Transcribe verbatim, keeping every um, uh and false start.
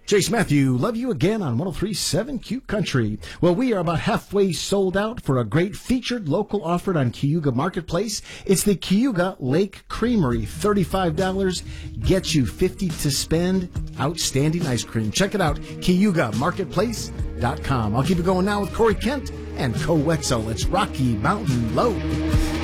Chase Matthew, love you again on one oh three point seven Q Country. Well, we are about halfway sold out for a great featured local offer on Cayuga Marketplace. It's the Cayuga Lake Creamery. thirty-five dollars gets you fifty dollars to spend. Outstanding ice cream. Check it out, Cayuga Marketplace dot com. I'll keep it going now with Corey Kent and Co-Wetzel. It's Rocky Mountain Low.